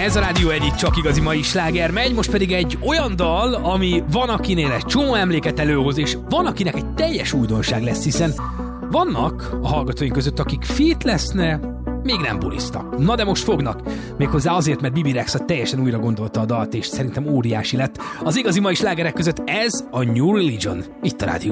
Ez a Rádió egyik csak igazi mai sláger megy, most pedig egy olyan dal, ami van akinél egy csomó emléket előhoz, és van akinek egy teljes újdonság lesz, hiszen vannak a hallgatóink között, akik fit leszne, még nem bulisztak. Na de most fognak. Méghozzá azért, mert Bibi Rexha teljesen újra gondolta a dalt, és szerintem óriási lett. Az igazi mai slágerek között ez a New Religion. Itt a Rádió